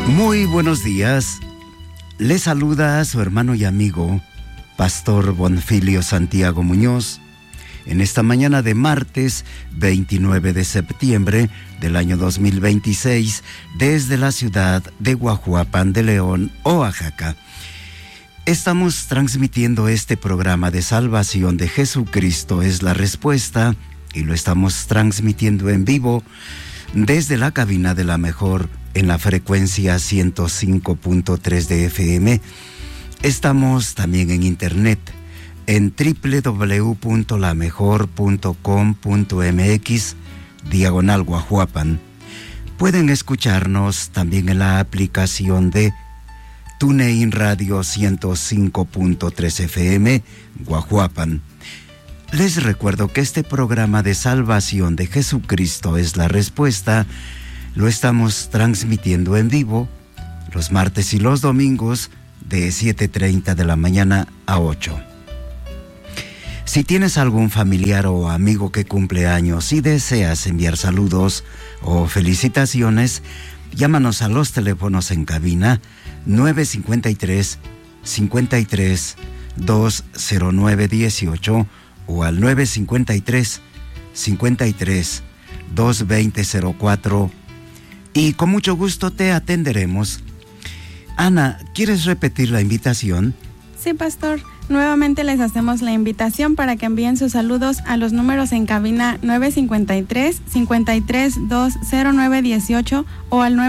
Muy buenos días. Le saluda a su hermano y amigo, Pastor Bonfilio Santiago Muñoz, en esta mañana de martes 29 de septiembre del año 2026, desde la ciudad de Guajuapan de León, Oaxaca. Estamos transmitiendo este programa de salvación de Jesucristo es la respuesta, y lo estamos transmitiendo en vivo desde la cabina de la mejor en la frecuencia 105.3 de FM. Estamos también en internet en www.lamejor.com.mx/Guajuapan. Pueden escucharnos también en la aplicación de TuneIn Radio 105.3 FM Guajuapan. Les recuerdo que este programa de salvación de Jesucristo es la respuesta. Lo estamos transmitiendo en vivo los martes y los domingos de 7:30 de la mañana a 8. Si tienes algún familiar o amigo que cumple años y deseas enviar saludos o felicitaciones, llámanos a los teléfonos en cabina 953-53-20918 o al 953-53-22004 y con mucho gusto te atenderemos. Ana, ¿quieres repetir la invitación? Sí, pastor. Nuevamente les hacemos la invitación para que envíen sus saludos a los números en cabina 953-53-20918 o al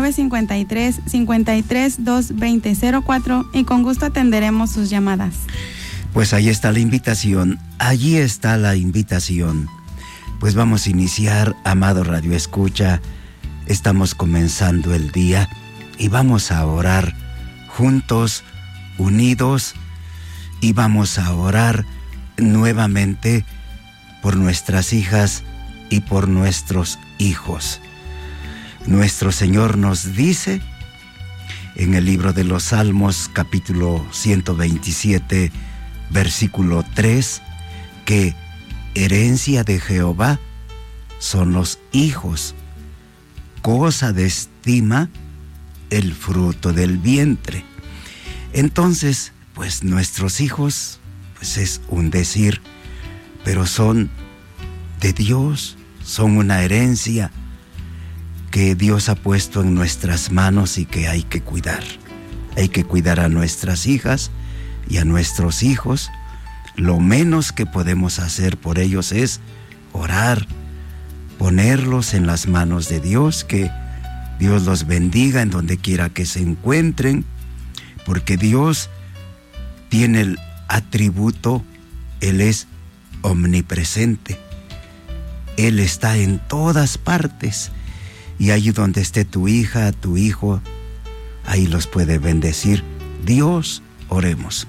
953-53-22004 y con gusto atenderemos sus llamadas. Pues ahí está la invitación, allí está la invitación. Pues vamos a iniciar, amado Radio Escucha. Estamos comenzando el día y vamos a orar juntos, unidos, y vamos a orar nuevamente por nuestras hijas y por nuestros hijos. Nuestro Señor nos dice en el libro de los Salmos, capítulo 127, versículo 3, que herencia de Jehová son los hijos, cosa de estima el fruto del vientre. Entonces, pues nuestros hijos, pues es un decir, pero son de Dios, son una herencia que Dios ha puesto en nuestras manos y que hay que cuidar. Hay que cuidar a nuestras hijas y a nuestros hijos. Lo menos que podemos hacer por ellos es orar, ponerlos en las manos de Dios, que Dios los bendiga en donde quiera que se encuentren, porque Dios tiene el atributo, Él es omnipresente. Él está en todas partes, y allí donde esté tu hija, tu hijo, ahí los puede bendecir Dios. Oremos.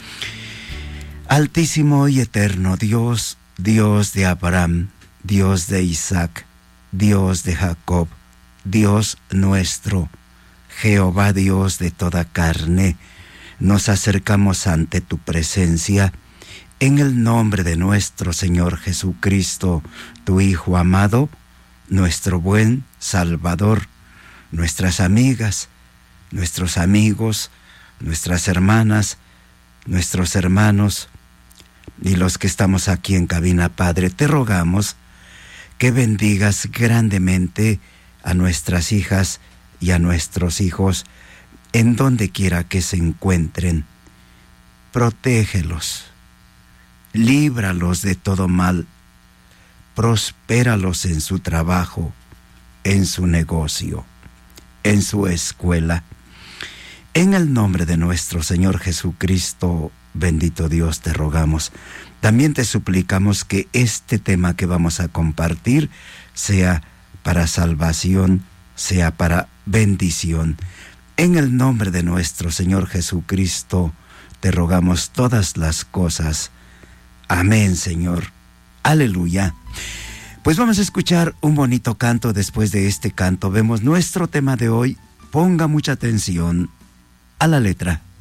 Altísimo y eterno Dios, Dios de Abraham, Dios de Isaac, Dios de Jacob, Dios nuestro, Jehová Dios de toda carne, nos acercamos ante tu presencia en el nombre de nuestro Señor Jesucristo, tu Hijo amado, nuestro buen Salvador, nuestras amigas, nuestros amigos, nuestras hermanas, nuestros hermanos y los que estamos aquí en cabina. Padre, te rogamos que bendigas grandemente a nuestras hijas y a nuestros hijos en donde quiera que se encuentren. Protégelos, líbralos de todo mal, prospéralos en su trabajo, en su negocio, en su escuela. En el nombre de nuestro Señor Jesucristo, bendito Dios, te rogamos. También te suplicamos que este tema que vamos a compartir sea para salvación, sea para bendición. En el nombre de nuestro Señor Jesucristo, te rogamos todas las cosas. Amén, Señor. Aleluya. Pues vamos a escuchar un bonito canto. Después de este canto vemos nuestro tema de hoy. Ponga mucha atención a la letra.